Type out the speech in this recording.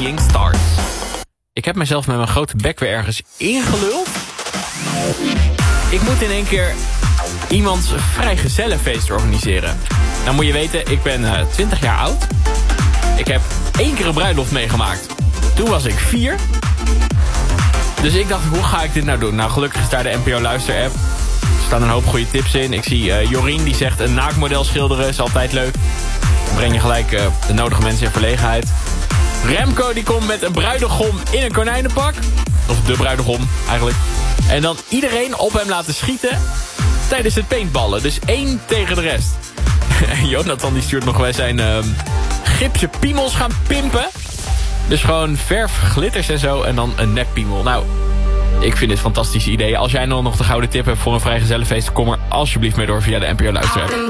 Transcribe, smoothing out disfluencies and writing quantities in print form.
Seeing Stars. Ik heb mezelf met mijn grote bek weer ergens ingeluld. Ik moet in één keer iemands vrijgezellenfeest organiseren. Nou moet je weten, ik ben 20 jaar oud. Ik heb 1 keer een bruiloft meegemaakt. Toen was ik 4. Dus ik dacht, hoe ga ik dit nou doen? Nou, gelukkig is daar de NPO Luister app. Er staan een hoop goede tips in. Ik zie Jorien die zegt een naaktmodel schilderen is altijd leuk. Dan breng je gelijk de nodige mensen in verlegenheid. Remco die komt met een bruidegom in een konijnenpak. Of de bruidegom eigenlijk. En dan iedereen op hem laten schieten tijdens het paintballen. Dus 1 tegen de rest. En Jonathan die stuurt nog, wij zijn gipsen piemels gaan pimpen. Dus gewoon verf, glitters en zo. En dan een neppiemel. Nou, ik vind dit een fantastisch idee. Als jij nog de gouden tip hebt voor een vrijgezellenfeest, kom er alsjeblieft mee door via de NPO Luisteraar.